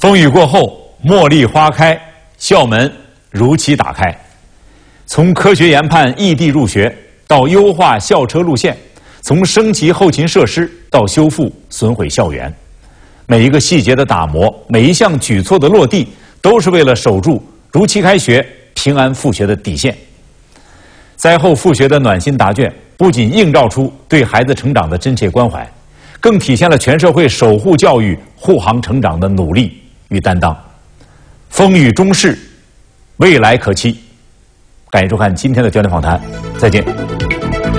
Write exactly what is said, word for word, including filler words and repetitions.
风雨过后，茉莉花开，校门如期打开。从科学研判异地入学，到优化校车路线，从升级后勤设施到修复损毁校园，每一个细节的打磨，每一项举措的落地，都是为了守住如期开学、平安复学的底线。灾后复学的暖心答卷，不仅映照出对孩子成长的真切关怀，更体现了全社会守护教育、护航成长的努力与担当。风雨中事，未来可期。感谢收看今天的焦点访谈，再见。